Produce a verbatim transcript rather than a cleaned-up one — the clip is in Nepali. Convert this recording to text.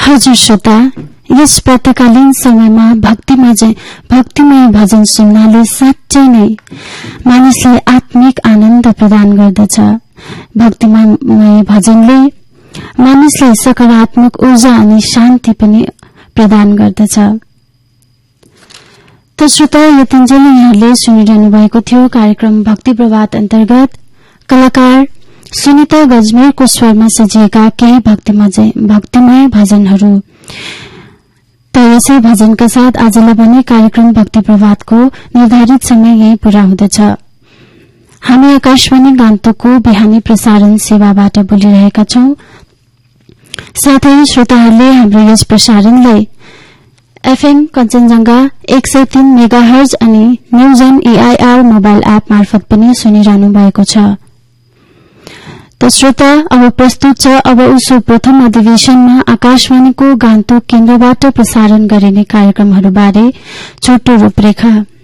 हजुर श्रोता, यस प्रातकालीन समयमा भक्तिमय भक्तिमय भजन सुन्नाले साँच्चै नै मानिसलाई आत्मिक आनन्द प्रदान गर्दछ। भक्तिमय भजनले मानिसलाई सकारात्मक ऊर्जा अनि शान्ति पनि प्रदान गर्दछ। त श्रोता, यतिन्जेल यहाँले सुनिरहनु भएको थियो कार्यक्रम भक्ति प्रभात अन्तर्गत कलाकार सुनिता गजमेरको स्वरमा सजिएका केही भक्तिमय भक्तिमय भजनहरू। त यसै भजनका साथ आजलाई पनि कार्यक्रम भक्ति प्रभातको निर्धारित समय यही पूरा हुँदछ। हामी आकाशवाणी गान्तोकको बिहानी प्रसारण सेवाबाट बोलिरहेका छौं। साथै श्रोताहरूले हाम्रो यस प्रसारणलाई एफएम कञ्चनजंघा एक सय तीन मेगाहर्ज अनि न्यूजन एआईआर मोबाइल एप मार्फत पनि सुनिरहनु भएको छ। त श्रोता, अब प्रस्तुत छ अब उसो प्रथम अधिवेशनमा आकाशवाणीको गान्तोक केन्द्रबाट प्रसारण गरिने कार्यक्रमहरूबारे छोटो रूपरेखा।